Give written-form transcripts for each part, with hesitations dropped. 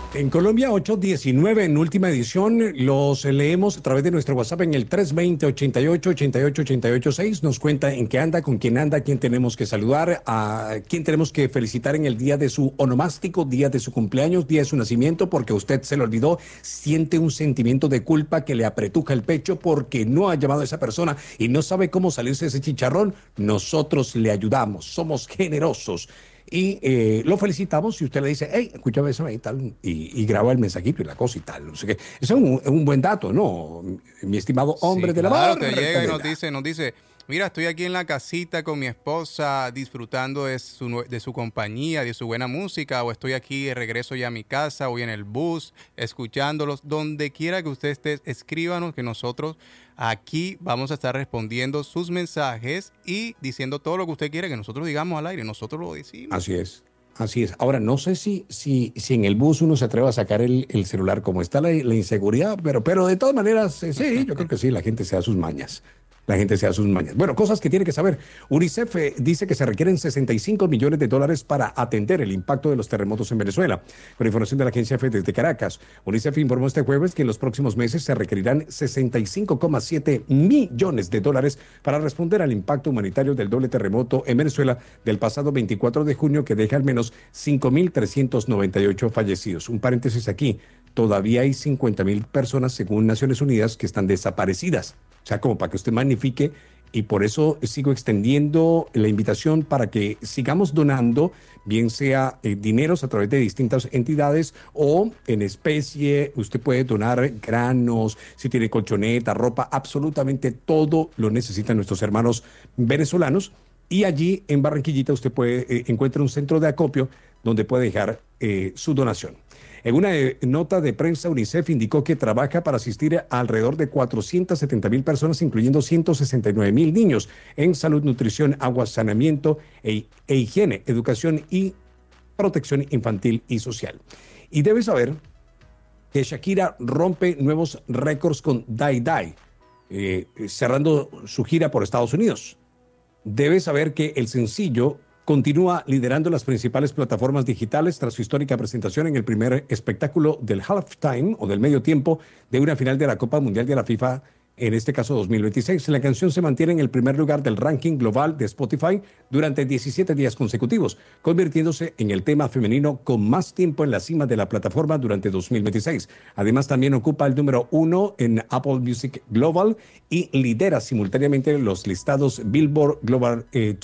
En Colombia, 8:19 en última edición. Los leemos a través de nuestro WhatsApp en el 320-88-88-88-6. Nos cuenta en qué anda, con quién anda, quién tenemos que saludar, a quién tenemos que felicitar en el día de su onomástico, día de su cumpleaños, día de su nacimiento, porque usted se lo olvidó. Siente un sentimiento de culpa que le apretuja el pecho porque no ha llamado a esa persona y no sabe cómo salirse de ese chicharrón. Nosotros le ayudamos, somos generosos. Y lo felicitamos y usted le dice, hey, escúchame eso y tal, y graba el mensajito y la cosa y tal. No sé qué. Eso es un buen dato, ¿no? Mi estimado Sí, hombre de la claro, barra. te llega y nos dice, mira, estoy aquí en la casita con mi esposa disfrutando de su compañía, de su buena música, o estoy aquí de regreso ya a mi casa, voy en el bus, escuchándolos, donde quiera que usted esté, escríbanos que nosotros aquí vamos a estar respondiendo sus mensajes y diciendo todo lo que usted quiere que nosotros digamos al aire, nosotros lo decimos. Así es. Así es. Ahora, no sé si en el bus uno se atreve a sacar el celular, como está la inseguridad, pero de todas maneras, sí, yo creo que sí, la gente se da sus mañas. La gente se da sus mañas. Bueno, cosas que tiene que saber. UNICEF dice que se requieren 65 millones de dólares para atender el impacto de los terremotos en Venezuela. Con información de la agencia EFE desde Caracas, UNICEF informó este jueves que en los próximos meses se requerirán 65,7 millones de dólares para responder al impacto humanitario del doble terremoto en Venezuela del pasado 24 de junio, que deja al menos 5.398 fallecidos. Un paréntesis aquí. Todavía hay 50.000 personas, según Naciones Unidas, que están desaparecidas. O sea, como para que usted magnifique, y por eso sigo extendiendo la invitación para que sigamos donando, bien sea dineros a través de distintas entidades o en especie. Usted puede donar granos, si tiene colchoneta, ropa, absolutamente todo lo necesitan nuestros hermanos venezolanos. Y allí en Barranquillita usted puede encuentra un centro de acopio donde puede dejar su donación. En una nota de prensa, UNICEF indicó que trabaja para asistir a alrededor de 470.000 personas, incluyendo 169.000 niños, en salud, nutrición, agua, saneamiento e higiene, educación y protección infantil y social. Y debes saber que Shakira rompe nuevos récords con Die Die, cerrando su gira por Estados Unidos. Debes saber que el sencillo continúa liderando las principales plataformas digitales tras su histórica presentación en el primer espectáculo del halftime o del medio tiempo de una final de la Copa Mundial de la FIFA, en este caso 2026. La canción se mantiene en el primer lugar del ranking global de Spotify durante 17 días consecutivos, convirtiéndose en el tema femenino con más tiempo en la cima de la plataforma durante 2026. Además, también ocupa el número 1 en Apple Music Global y lidera simultáneamente los listados Billboard Global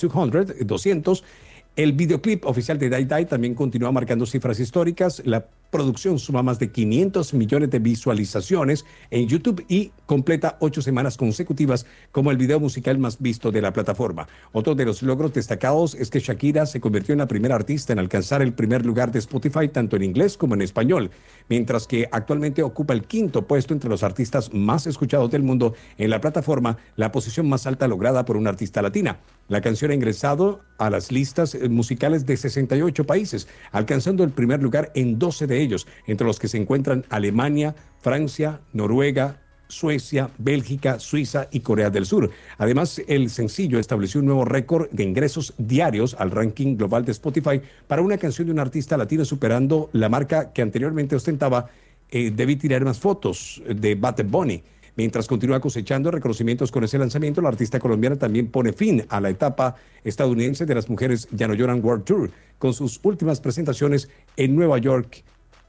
200. El videoclip oficial de Die Die también continúa marcando cifras históricas. La producción suma más de 500 millones de visualizaciones en YouTube y completa 8 semanas consecutivas como el video musical más visto de la plataforma. Otro de los logros destacados es que Shakira se convirtió en la primera artista en alcanzar el primer lugar de Spotify tanto en inglés como en español, mientras que actualmente ocupa el quinto puesto entre los artistas más escuchados del mundo en la plataforma, la posición más alta lograda por una artista latina. La canción ha ingresado a las listas musicales de 68 países, alcanzando el primer lugar en 12 de ellos, entre los que se encuentran Alemania, Francia, Noruega, Suecia, Bélgica, Suiza y Corea del Sur. Además, el sencillo estableció un nuevo récord de ingresos diarios al ranking global de Spotify para una canción de un artista latino, superando la marca que anteriormente ostentaba Debí tirar más fotos de Bad Bunny. Mientras continúa cosechando reconocimientos con ese lanzamiento, la artista colombiana también pone fin a la etapa estadounidense de las mujeres Ya No Lloran World Tour, con sus últimas presentaciones en Nueva York,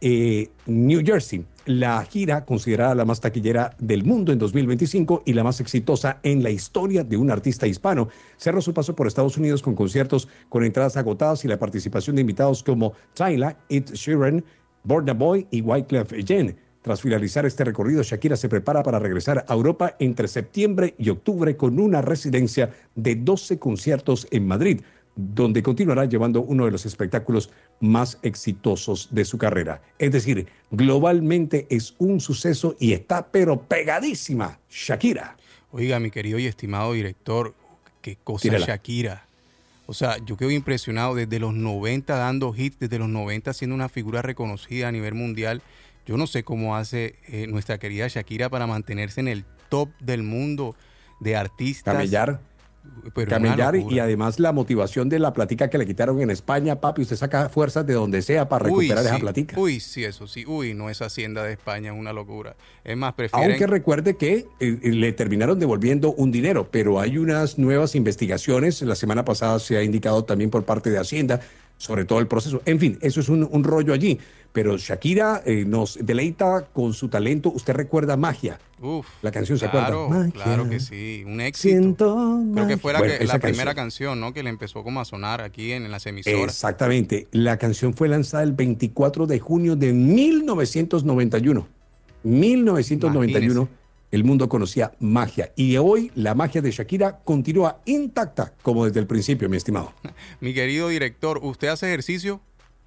New Jersey. La gira, considerada la más taquillera del mundo en 2025 y la más exitosa en la historia de un artista hispano, cerró su paso por Estados Unidos con conciertos con entradas agotadas y la participación de invitados como Tyla, Ed Sheeran, Burna Boy y Wyclef Jean. Tras finalizar este recorrido, Shakira se prepara para regresar a Europa entre septiembre y octubre con una residencia de 12 conciertos en Madrid, donde continuará llevando uno de los espectáculos más exitosos de su carrera. Es decir, globalmente es un suceso y está pero pegadísima Shakira. Oiga, mi querido y estimado director, qué cosa Tírala. Shakira. O sea, yo quedo impresionado desde los 90 dando hits, desde los 90 siendo una figura reconocida a nivel mundial. Yo no sé cómo hace nuestra querida Shakira para mantenerse en el top del mundo de artistas. Camellar. Pero una Camellar y locura. además la motivación de la platica que le quitaron en España, papi, usted saca fuerzas de donde sea para recuperar esa platica. Uy, sí, eso sí. Uy, no, esa hacienda de España es una locura. Es más, Aunque prefieren. recuerde que le terminaron devolviendo un dinero, pero hay unas nuevas investigaciones. La semana pasada se ha indicado también por parte de Hacienda sobre todo el proceso. En fin, eso es un rollo allí. Pero Shakira nos deleita con su talento. Usted recuerda Magia. Uf, La canción, ¿se acuerda? claro, claro que Magia, sí. Un éxito. siento Creo que magia. fue Bueno, la esa primera canción. canción, ¿no? Que le empezó como a sonar aquí en las emisoras. Exactamente. La canción fue lanzada el 24 de junio de 1991. 1991, Imagínese. el mundo conocía Magia. Y hoy la magia de Shakira continúa intacta, como desde el principio, mi estimado. Mi querido director, ¿usted hace ejercicio?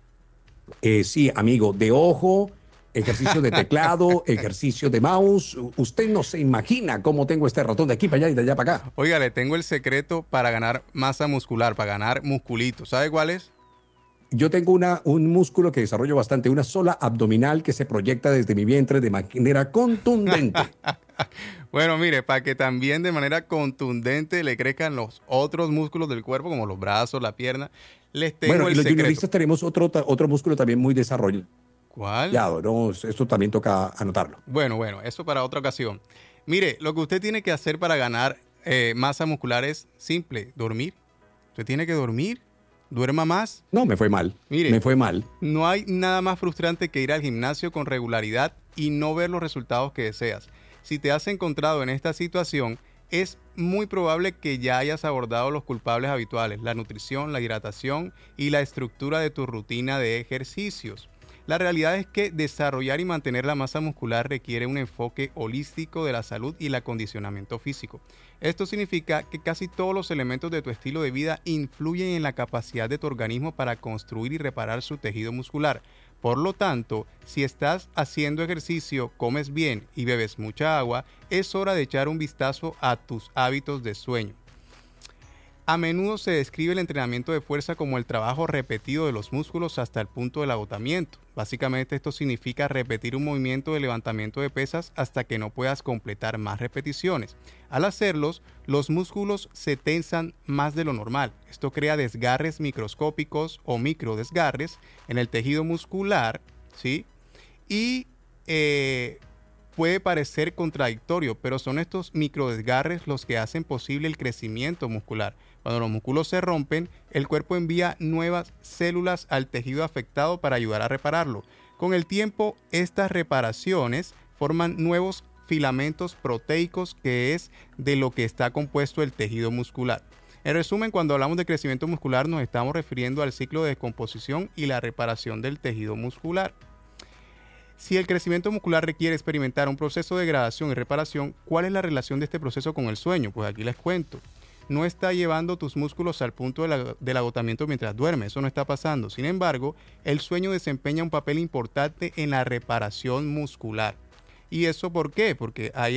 Sí, amigo, de ojo, ejercicio de teclado, ejercicio de mouse. Usted no se imagina cómo tengo este ratón de aquí para allá y de allá para acá. Oiga, le tengo el secreto para ganar masa muscular, para ganar musculito. ¿Sabe cuál es? Yo tengo un músculo que desarrollo bastante, una sola abdominal que se proyecta desde mi vientre de manera contundente. Bueno, mire, para que también de manera contundente le crezcan los otros músculos del cuerpo, como los brazos, la pierna, les tengo Bueno, y el los secreto. junioristas tenemos otro músculo también muy desarrollado, ¿Cuál? ¿no? Esto también toca anotarlo. Bueno, eso para otra ocasión. Mire, lo que usted tiene que hacer para ganar masa muscular es simple, dormir. Usted tiene que dormir, duerma más. No, me fue mal. Mire, Me fue mal. no hay nada más frustrante que ir al gimnasio con regularidad y no ver los resultados que deseas. Si te has encontrado en esta situación, es muy probable que ya hayas abordado los culpables habituales, la nutrición, la hidratación y la estructura de tu rutina de ejercicios. La realidad es que desarrollar y mantener la masa muscular requiere un enfoque holístico de la salud y el acondicionamiento físico. Esto significa que casi todos los elementos de tu estilo de vida influyen en la capacidad de tu organismo para construir y reparar su tejido muscular. Por lo tanto, si estás haciendo ejercicio, comes bien y bebes mucha agua, es hora de echar un vistazo a tus hábitos de sueño. A menudo se describe el entrenamiento de fuerza como el trabajo repetido de los músculos hasta el punto del agotamiento. Básicamente esto significa repetir un movimiento de levantamiento de pesas hasta que no puedas completar más repeticiones. Al hacerlos, los músculos se tensan más de lo normal. Esto crea desgarres microscópicos o microdesgarres en el tejido muscular, ¿sí? Y puede parecer contradictorio, pero son estos microdesgarres los que hacen posible el crecimiento muscular. Cuando los músculos se rompen, el cuerpo envía nuevas células al tejido afectado para ayudar a repararlo. Con el tiempo, estas reparaciones forman nuevos filamentos proteicos, que es de lo que está compuesto el tejido muscular. En resumen, cuando hablamos de crecimiento muscular, nos estamos refiriendo al ciclo de descomposición y la reparación del tejido muscular. Si el crecimiento muscular requiere experimentar un proceso de degradación y reparación, ¿cuál es la relación de este proceso con el sueño? Pues aquí les cuento. No está llevando tus músculos al punto del agotamiento mientras duermes, eso no está pasando. Sin embargo, el sueño desempeña un papel importante en la reparación muscular. ¿Y eso por qué? Porque hay